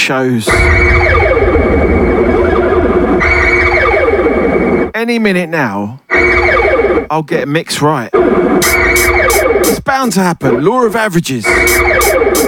shows. Any minute now, I'll get a mix right. It's bound to happen. Law of averages.